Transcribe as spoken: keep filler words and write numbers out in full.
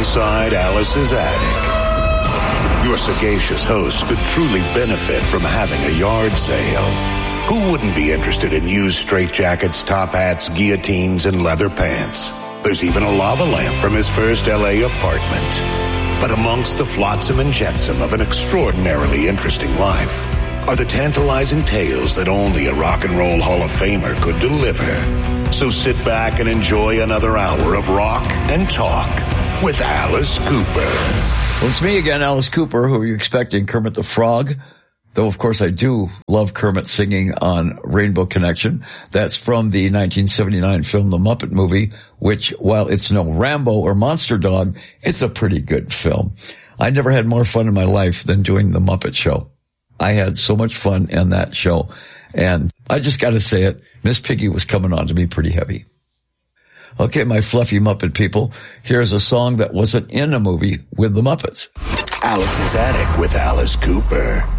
inside Alice's attic. Your sagacious host could truly benefit from having a yard sale. Who wouldn't be interested in used straitjackets, top hats, guillotines, and leather pants? There's even a lava lamp from his first L A apartment. But amongst the flotsam and jetsam of an extraordinarily interesting life are the tantalizing tales that only a rock and roll Hall of Famer could deliver. So sit back and enjoy another hour of rock and talk with Alice Cooper. Well, it's me again, Alice Cooper. Who are you expecting? Kermit the Frog? Though, of course, I do love Kermit singing on Rainbow Connection. That's from the nineteen seventy-nine film The Muppet Movie, which, while it's no Rambo or Monster Dog, it's a pretty good film. I never had more fun in my life than doing The Muppet Show. I had so much fun in that show. And I just got to say it, Miss Piggy was coming on to me pretty heavy. Okay, my fluffy Muppet people, here's a song that wasn't in a movie with the Muppets. Alice's Attic with Alice Cooper.